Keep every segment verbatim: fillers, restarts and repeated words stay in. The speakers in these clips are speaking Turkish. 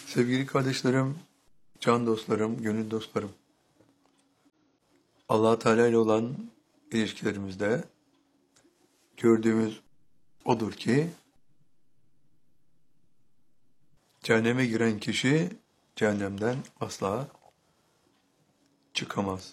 Sevgili kardeşlerim, can dostlarım, gönül dostlarım. Allah Teala ile olan ilişkilerimizde gördüğümüz odur ki cehenneme giren kişi cehennemden asla çıkamaz.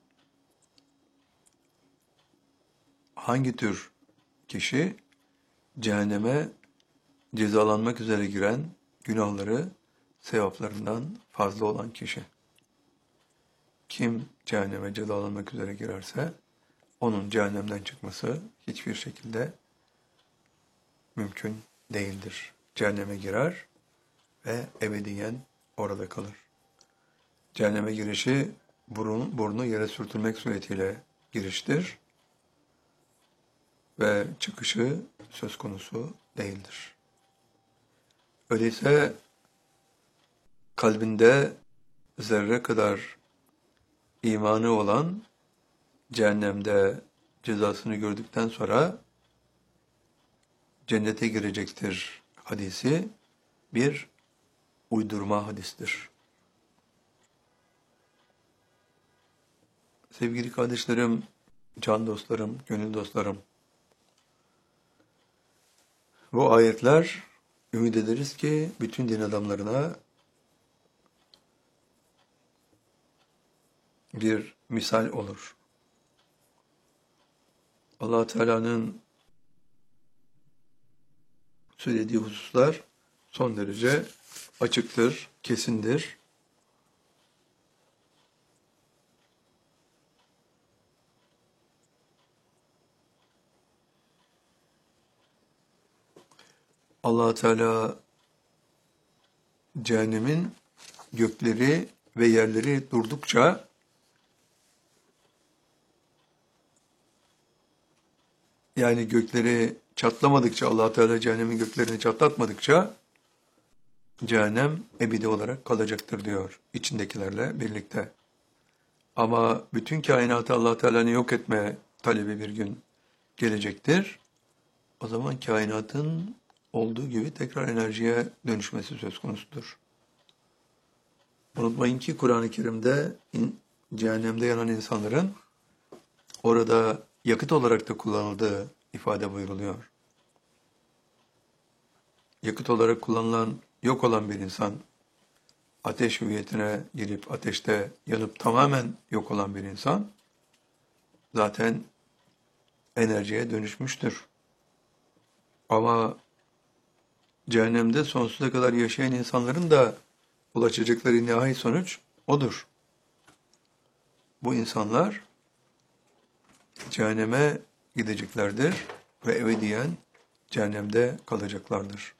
Hangi tür kişi? Cehenneme cezalanmak üzere giren, günahları sevaplarından fazla olan kişi. Kim cehenneme cezalanmak üzere girerse onun cehennemden çıkması hiçbir şekilde mümkün değildir. Cehenneme girer ve ebediyen orada kalır. Cehenneme girişi burun, burnu yere sürtülmek suretiyle giriştir ve çıkışı söz konusu değildir. Öyleyse kalbinde zerre kadar imanı olan cehennemde cezasını gördükten sonra cennete girecektir hadisi bir uydurma hadistir. Sevgili kardeşlerim, can dostlarım, gönül dostlarım, bu ayetler ümit ederiz ki bütün din adamlarına bir misal olur. Allah Teala'nın söylediği hususlar son derece açıktır, kesindir. Allah Teala cehennemin gökleri ve yerleri durdukça yani gökleri çatlamadıkça, Allah Teala cehennemin göklerini çatlatmadıkça cehennem ebedi olarak kalacaktır diyor içindekilerle birlikte. Ama bütün kainatı Allah Teala'nın yok etme talebi bir gün gelecektir. O zaman kainatın olduğu gibi tekrar enerjiye dönüşmesi söz konusudur. Unutmayın ki Kur'an-ı Kerim'de in, cehennemde yanan insanların orada yakıt olarak da kullanıldığı ifade buyruluyor. Yakıt olarak kullanılan, yok olan bir insan, ateş hüviyetine girip ateşte yanıp tamamen yok olan bir insan, zaten enerjiye dönüşmüştür. Ama cehennemde sonsuza kadar yaşayan insanların da ulaşacakları nihai sonuç odur. Bu insanlar cehenneme gideceklerdir ve ebediyen cehennemde kalacaklardır.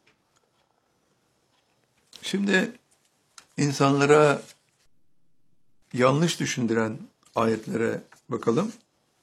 Şimdi insanlara yanlış düşündüren ayetlere bakalım.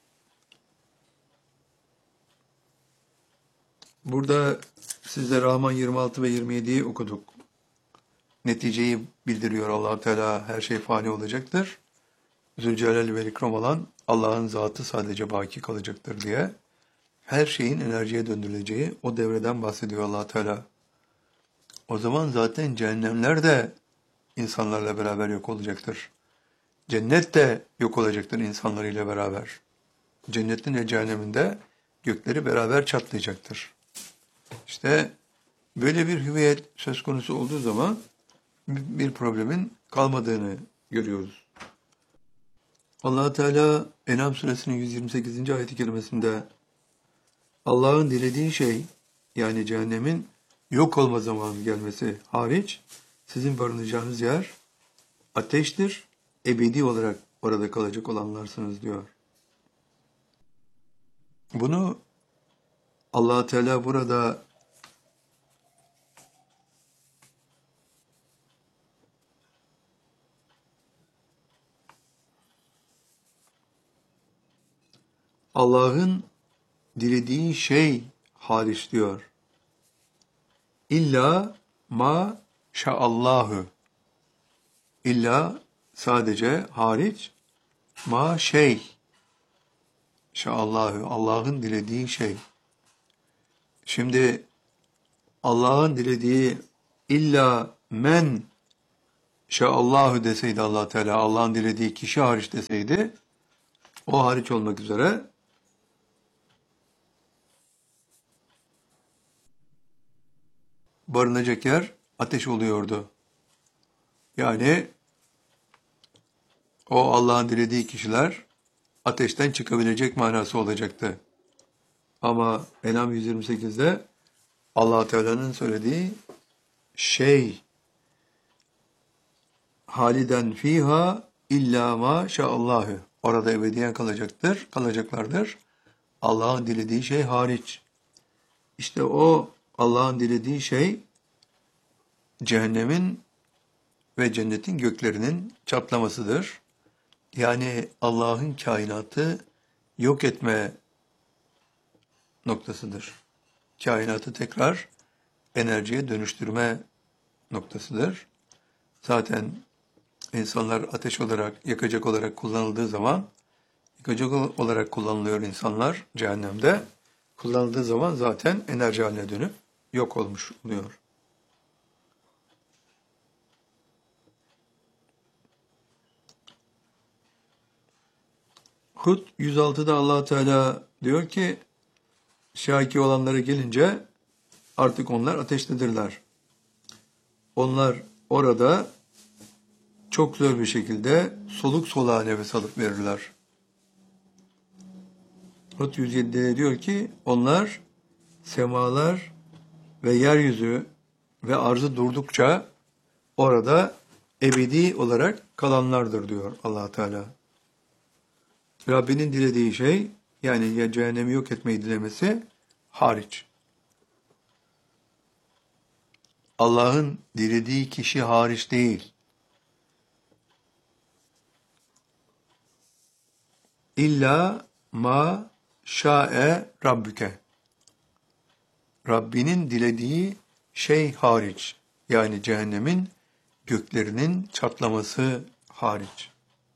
Burada size Rahman yirmi altı ve yirmi yediyi okuduk. Neticeyi bildiriyor Allah Teala, her şey fani olacaktır. Zülcelal ve İkram olan Allah'ın zatı sadece baki kalacaktır diye her şeyin enerjiye döndürüleceği o devreden bahsediyor Allah Teala. O zaman zaten cehennemler de insanlarla beraber yok olacaktır. Cennet de yok olacaktır insanlarıyla beraber. Cennetin ve cehenneminde gökleri beraber çatlayacaktır. İşte böyle bir hüviyet söz konusu olduğu zaman bir problemin kalmadığını görüyoruz. Allah Teala En'am suresinin yüz yirmi sekizinci ayet-i kerimesinde Allah'ın dilediği şey, yani cehennemin yok olma zamanı gelmesi hariç sizin barınacağınız yer ateştir, ebedi olarak orada kalacak olanlarsınız diyor. Bunu Allah Teala burada Allah'ın dilediği şey hariç diyor. İlla ma şa'allahu. İlla sadece hariç ma şey. Şa'allahu. Allah'ın dilediği şey. Şimdi Allah'ın dilediği illa men şaallahu deseydi Allah Teala, Allah'ın dilediği kişi hariç deseydi, o hariç olmak üzere barınacak yer ateş oluyordu. Yani o Allah'ın dilediği kişiler ateşten çıkabilecek manası olacaktı. Ama En'am yüz yirmi sekizde Allah Teala'nın söylediği şey haliden fiha illa ma şaallahu. Orada ebediyen kalacaktır, kalacaklardır. Allah'ın dilediği şey hariç. İşte o Allah'ın dilediği şey cehennemin ve cennetin göklerinin çatlamasıdır. Yani Allah'ın kainatı yok etme noktasıdır. Kainatı tekrar enerjiye dönüştürme noktasıdır. Zaten insanlar ateş olarak, yakacak olarak kullanıldığı zaman, yakacak olarak kullanılıyor insanlar cehennemde. Kullanıldığı zaman zaten enerji haline dönüp yok olmuş oluyor. Hud yüz altıda Allah Teala diyor ki, şaki olanlara gelince artık onlar ateştedirler. Onlar orada çok zor bir şekilde soluk soluğa nefes alıp verirler. Hud yüz yedide diyor ki, onlar semalar ve yeryüzü ve arzı durdukça orada ebedi olarak kalanlardır diyor Allah Teala. Rabbinin dilediği şey, yani ya cehennemi yok etmeyi dilemesi hariç. Allah'ın dilediği kişi hariç değil. İlla ma şa'e rabbüke. Rabbinin dilediği şey hariç. Yani cehennemin göklerinin çatlaması hariç.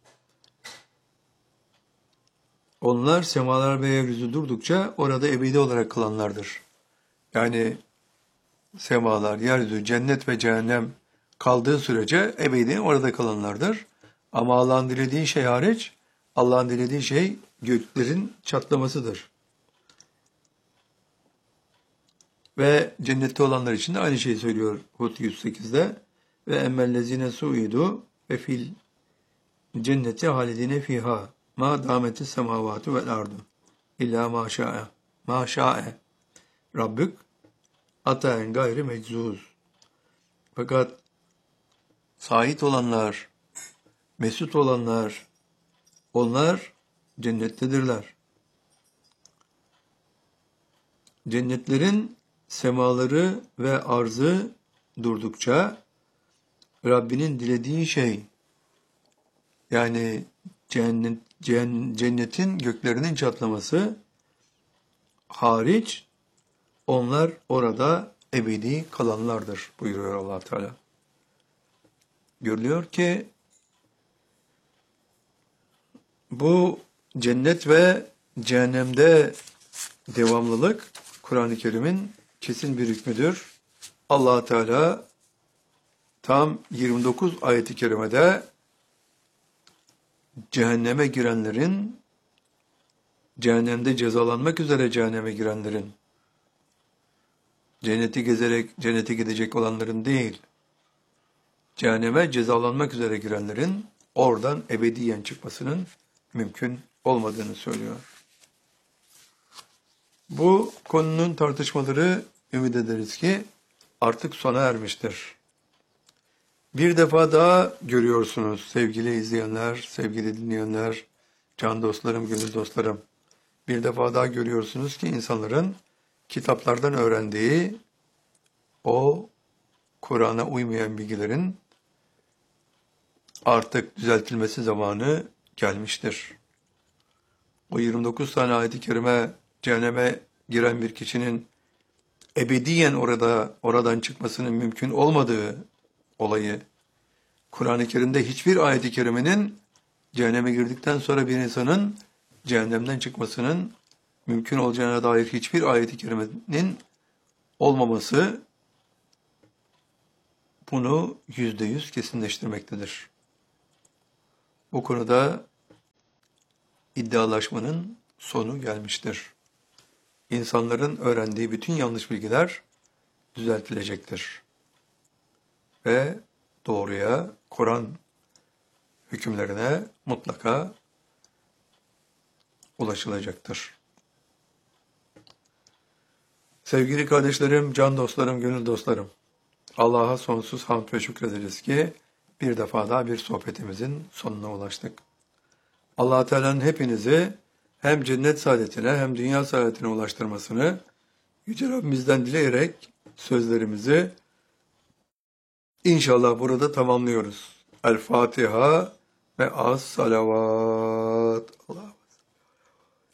Onlar semalar ve yeryüzü durdukça orada ebedi olarak kalanlardır. Yani semalar, yeryüzü, cennet ve cehennem kaldığı sürece ebedi orada kalanlardır. Ama Allah'ın dilediği şey hariç, Allah'ın dilediği şey göklerin çatlamasıdır. Ve cennette olanlar için de aynı şeyi söylüyor Hud yüz sekizde. Ve emmellezine suidu ve fil cenneti halidine fiha ma dameti semavatu vel ardu illa ma şa'e ma şa'e Rabbük ataen gayri meczuz. Fakat sahit olanlar, mesut olanlar, onlar cennettedirler. Cennetlerin semaları ve arzı durdukça Rabbinin dilediği şey, yani cennet, cennetin göklerinin çatlaması hariç onlar orada ebedi kalanlardır buyuruyor Allah Teala. Görülüyor ki bu cennet ve cehennemde devamlılık Kur'an-ı Kerim'in kesin bir hükmüdür. Allah Teala tam yirmi dokuz ayet-i kerimede cehenneme girenlerin, cehennemde cezalanmak üzere cehenneme girenlerin, cenneti gezerek cennete gidecek olanların değil, cehenneme cezalanmak üzere girenlerin oradan ebediyen çıkmasının mümkün olmadığını söylüyor. Bu konunun tartışmaları ümit ederiz ki artık sona ermiştir. Bir defa daha görüyorsunuz sevgili izleyenler, sevgili dinleyenler, can dostlarım, gönül dostlarım. Bir defa daha görüyorsunuz ki insanların kitaplardan öğrendiği o Kur'an'a uymayan bilgilerin artık düzeltilmesi zamanı gelmiştir. O yirmi dokuz tane ayet-i kerime cehenneme giren bir kişinin ebediyen orada oradan çıkmasının mümkün olmadığı olayı, Kur'an-ı Kerim'de hiçbir ayet-i kerimenin cehenneme girdikten sonra bir insanın cehennemden çıkmasının mümkün olacağına dair hiçbir ayet-i kerimenin olmaması bunu yüzde yüz kesinleştirmektedir. Bu konuda iddialaşmanın sonu gelmiştir. İnsanların öğrendiği bütün yanlış bilgiler düzeltilecektir. Ve doğruya, Kur'an hükümlerine mutlaka ulaşılacaktır. Sevgili kardeşlerim, can dostlarım, gönül dostlarım, Allah'a sonsuz hamd ve şükrederiz ki bir defa daha bir sohbetimizin sonuna ulaştık. Allah-u Teala'nın hepinizi hem cennet saadetine hem dünya saadetine ulaştırmasını Yüce Rabbimizden dileyerek sözlerimizi inşallah burada tamamlıyoruz. El Fatiha ve az salavat. Allah.